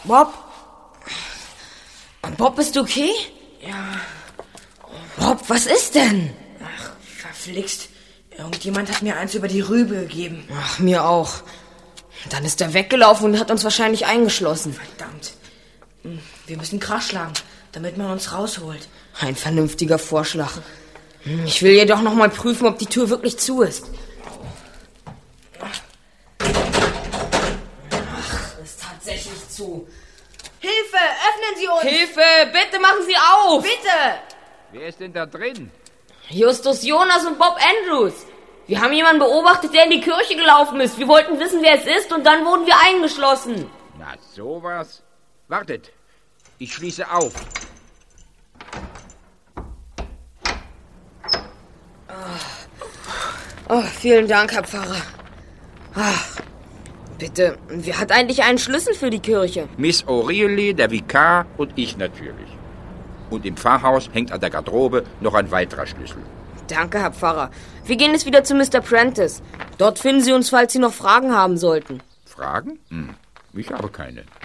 Bob? Bob, bist du okay? Ja. Bob, was ist denn? Ach, verflixt. Irgendjemand hat mir eins über die Rübe gegeben. Ach, mir auch. Dann ist er weggelaufen und hat uns wahrscheinlich eingeschlossen. Verdammt. Wir müssen Krach schlagen, damit man uns rausholt. Ein vernünftiger Vorschlag. Ich will jedoch noch mal prüfen, ob die Tür wirklich zu ist. Ach, ist tatsächlich zu. Hilfe, öffnen Sie uns! Hilfe, bitte machen Sie auf! Bitte! Wer ist denn da drin? Justus Jonas und Bob Andrews. Wir haben jemanden beobachtet, der in die Kirche gelaufen ist. Wir wollten wissen, wer es ist, und dann wurden wir eingeschlossen. Na, sowas. Wartet, ich schließe auf. Oh, vielen Dank, Herr Pfarrer. Ach, bitte, wer hat eigentlich einen Schlüssel für die Kirche? Miss O'Reilly, der Vikar und ich natürlich. Und im Pfarrhaus hängt an der Garderobe noch ein weiterer Schlüssel. Danke, Herr Pfarrer. Wir gehen jetzt wieder zu Mr. Prentice. Dort finden Sie uns, falls Sie noch Fragen haben sollten. Fragen? Ich habe keine.